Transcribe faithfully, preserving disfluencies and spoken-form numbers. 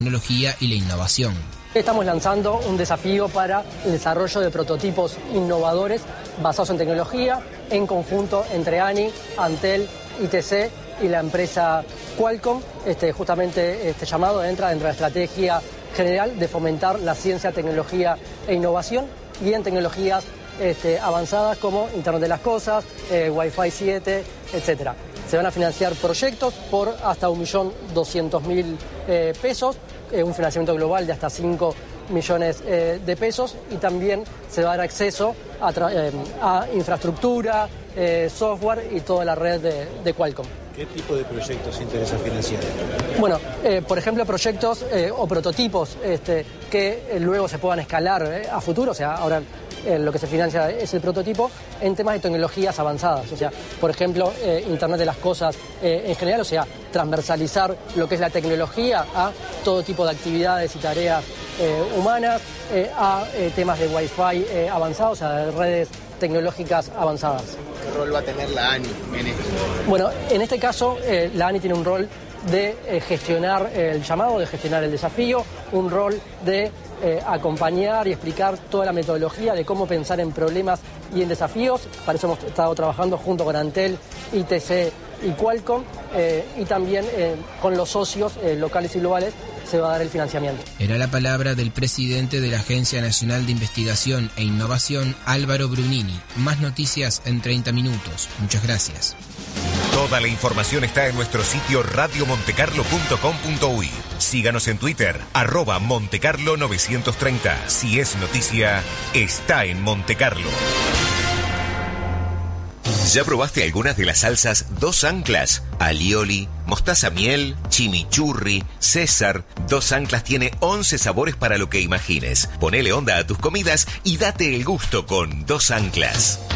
tecnología y la innovación. Estamos lanzando un desafío para el desarrollo de prototipos innovadores basados en tecnología, en conjunto entre ANI, Antel, I T C y la empresa Qualcomm. Este, justamente este llamado entra dentro de la estrategia general de fomentar la ciencia, tecnología e innovación, y en tecnologías este, avanzadas como Internet de las Cosas, eh, Wi-Fi siete, etcétera. Se van a financiar proyectos por hasta un millón doscientos mil eh, pesos, eh, un financiamiento global de hasta cinco millones eh, de pesos, y también se va a dar acceso a, eh, a infraestructura, eh, software y toda la red de, de Qualcomm. ¿Qué tipo de proyectos interesa financiar? Bueno, eh, por ejemplo, proyectos eh, o prototipos este, que eh, luego se puedan escalar eh, a futuro. O sea, ahora eh, lo que se financia es el prototipo en temas de tecnologías avanzadas. O sea, por ejemplo, eh, Internet de las Cosas eh, en general, o sea, transversalizar lo que es la tecnología a todo tipo de actividades y tareas eh, humanas, eh, a eh, temas de Wi-Fi eh, avanzados, o sea, de redes tecnológicas avanzadas. ¿Qué rol va a tener la ANI en esto? Bueno, en este caso eh, la ANI tiene un rol de eh, gestionar el llamado, de gestionar el desafío, un rol de eh, acompañar y explicar toda la metodología de cómo pensar en problemas y en desafíos. Para eso hemos estado trabajando junto con Antel, I T C y Qualcomm, eh, y también eh, con los socios eh, locales y globales se va a dar el financiamiento. Era la palabra del presidente de la Agencia Nacional de Investigación e Innovación, Álvaro Brunini. Más noticias en treinta minutos. Muchas gracias. Toda la información está en nuestro sitio radio montecarlo punto com punto uy. Síganos en Twitter, arroba Montecarlo novecientos treinta. Si es noticia, está en Montecarlo. ¿Ya probaste algunas de las salsas Dos Anclas? Alioli, mostaza miel, chimichurri, César. Dos Anclas tiene once sabores para lo que imagines. Ponele onda a tus comidas y date el gusto con Dos Anclas.